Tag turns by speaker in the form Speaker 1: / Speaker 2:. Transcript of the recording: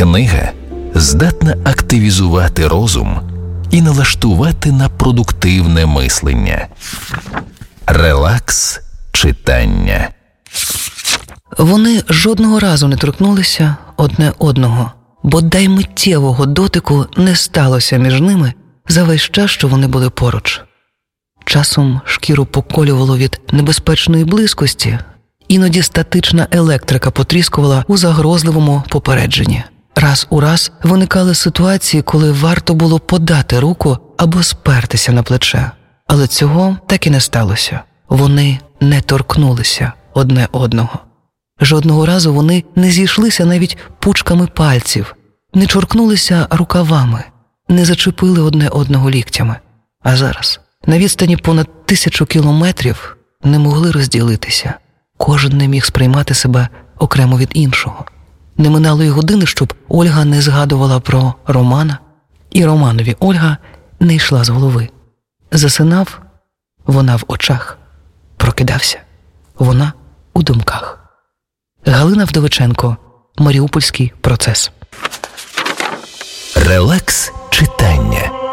Speaker 1: Книга здатна активізувати розум і налаштувати на продуктивне мислення. Релакс читання.
Speaker 2: Вони жодного разу не торкнулися одне одного, бодай миттєвого дотику не сталося між ними за весь час, що вони були поруч. Часом шкіру поколювало від небезпечної близькості, іноді статична електрика потріскувала у загрозливому попередженні. Раз у раз виникали ситуації, коли варто було подати руку або спертися на плече. Але цього так і не сталося. Вони не торкнулися одне одного. Жодного разу вони не зійшлися навіть пучками пальців, не чоркнулися рукавами, не зачепили одне одного ліктями. А зараз, на відстані понад 1000 кілометрів, не могли розділитися. Кожен не міг сприймати себе окремо від іншого. Не минало й години, щоб Ольга не згадувала про Романа, і Романові Ольга не йшла з голови. Засинав вона в очах, прокидався вона у думках. Галина Вдовиченко, Маріупольський процес.
Speaker 1: Релакс читання.